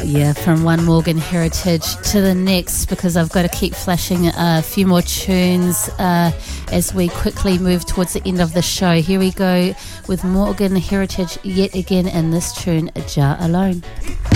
Yeah, from one Morgan Heritage to the next, because I've got to keep flashing a few more tunes as we quickly move towards the end of the show. Here we go with Morgan Heritage yet again in this tune, Jah Alone.